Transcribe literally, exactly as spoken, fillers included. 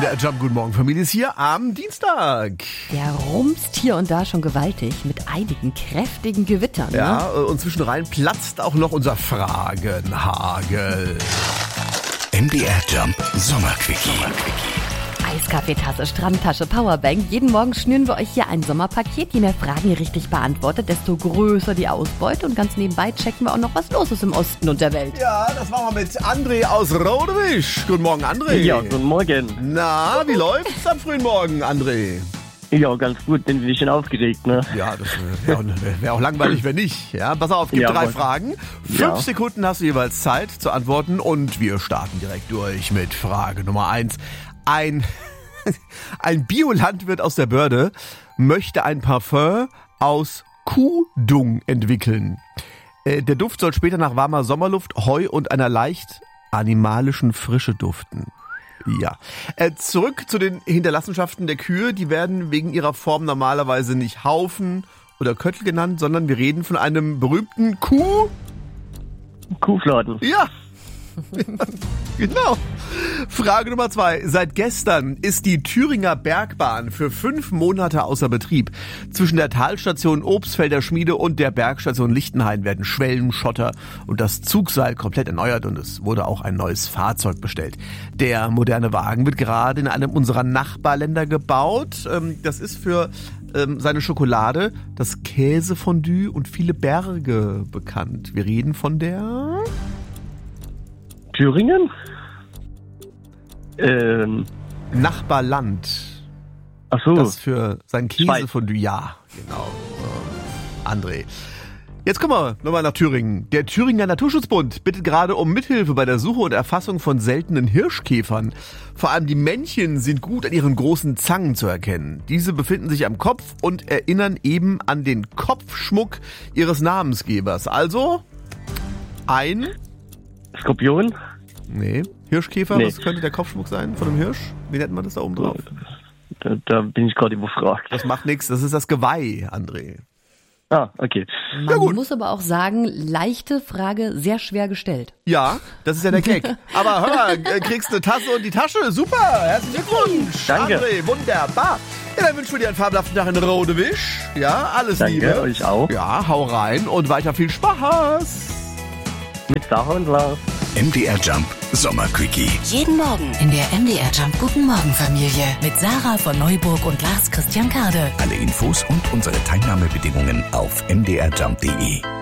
M D R Jump, guten Morgen Familie, ist hier am Dienstag. Der rumst hier und da schon gewaltig mit einigen kräftigen Gewittern. Ja, ne? und zwischenrein platzt auch noch unser Fragenhagel. M D R Jump Sommerquickie. Eiskaffeetasse, Strandtasche, Powerbank. Jeden Morgen schnüren wir euch hier ein Sommerpaket. Je mehr Fragen ihr richtig beantwortet, desto größer die Ausbeute. Und ganz nebenbei checken wir auch noch, was los ist im Osten und der Welt. Ja, das machen wir mit André aus Rodewisch. Guten Morgen, André. Ja, guten Morgen. Na, wie läuft's am frühen Morgen, André? Ja, ganz gut, bin ein bisschen aufgeregt, ne? Ja, das wäre auch, wär auch langweilig, wenn nicht. Ja, pass auf, es gibt Ja, drei aber- Fragen. Fünf Ja. Sekunden hast du jeweils Zeit zu antworten und wir starten direkt durch mit Frage Nummer eins. Ein, ein Biolandwirt aus der Börde möchte ein Parfum aus Kuhdung entwickeln. Äh, Der Duft soll später nach warmer Sommerluft, Heu und einer leicht animalischen Frische duften. Ja. Äh, zurück zu den Hinterlassenschaften der Kühe. Die werden wegen ihrer Form normalerweise nicht Haufen oder Köttel genannt, sondern wir reden von einem berühmten Kuh. Kuhfladen. Ja. Genau. Frage Nummer zwei. Seit gestern ist die Thüringer Bergbahn für fünf Monate außer Betrieb. Zwischen der Talstation Obstfelder Schmiede und der Bergstation Lichtenhain werden Schwellen, Schotter und das Zugseil komplett erneuert und es wurde auch ein neues Fahrzeug bestellt. Der moderne Wagen wird gerade in einem unserer Nachbarländer gebaut. Ähm, Das ist für ähm, seine Schokolade, das Käsefondue und viele Berge bekannt. Wir reden von der... Thüringen? Ähm, Nachbarland. ach so. Das für sein Schweiz. Käsefondue. Ja, genau. So. André. Jetzt kommen wir nochmal nach Thüringen. Der Thüringer Naturschutzbund bittet gerade um Mithilfe bei der Suche und Erfassung von seltenen Hirschkäfern. Vor allem die Männchen sind gut an ihren großen Zangen zu erkennen. Diese befinden sich am Kopf und erinnern eben an den Kopfschmuck ihres Namensgebers. Also ein... Skorpion? Nee, Hirschkäfer, Nee. was könnte der Kopfschmuck sein von einem Hirsch? Wie nennt man das da oben drauf? Da, da bin ich gerade überfragt. Das macht nichts, das ist das Geweih, André. Ah, okay. Man gut. muss aber auch sagen, leichte Frage, sehr schwer gestellt. Ja, das ist ja der Gag. Aber hör mal, äh, kriegst eine Tasse und die Tasche. Super, herzlichen Glückwunsch. Danke. André, wunderbar. Ja, dann wünschen wir dir einen fabelhaften Tag in Rodewisch. Ja, alles Danke, Liebe. euch auch. Ja, hau rein und weiter viel Spaß. Mit Sarah und Lars. M D R Jump Sommerquickie. Jeden Morgen in der M D R Jump Guten Morgen Familie mit Sarah von Neuburg und Lars Christian Kade. Alle Infos und unsere Teilnahmebedingungen auf m d r jump punkt d e.